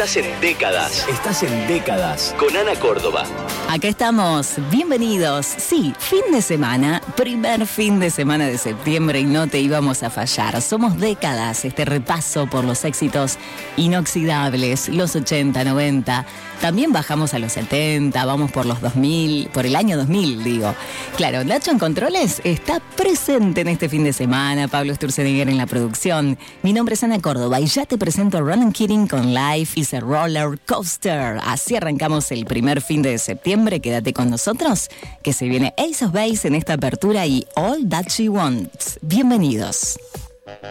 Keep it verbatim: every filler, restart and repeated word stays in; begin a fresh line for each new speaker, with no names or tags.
Estás en Décadas. Estás en Décadas con Ana Córdoba.
Acá estamos, bienvenidos. Sí, fin de semana, primer fin de semana de septiembre y no te íbamos a fallar. Somos Décadas, este repaso por los éxitos inoxidables, los ochenta, noventa. También bajamos a los setenta, vamos por los dos mil, por el año dos mil, digo. Claro, Nacho en Controles está presente en este fin de semana, Pablo Sturzenegger en la producción. Mi nombre es Ana Córdoba y ya te presento a Ronan Keating con Life is a Roller Coaster. Así arrancamos el primer fin de septiembre. Quédate con nosotros, que se viene Ace of Base en esta apertura y All That She Wants. Bienvenidos.